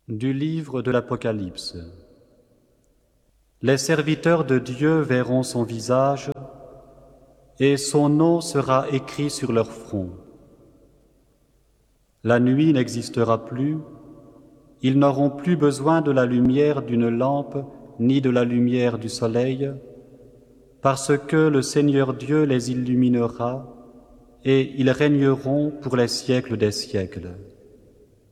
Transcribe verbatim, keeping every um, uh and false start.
Du livre de l'Apocalypse. Les serviteurs de Dieu verront son visage, et son nom sera écrit sur leur front. La nuit n'existera plus, ils n'auront plus besoin de la lumière d'une lampe ni de la lumière du soleil, parce que le Seigneur Dieu les illuminera, et ils régneront pour les siècles des siècles.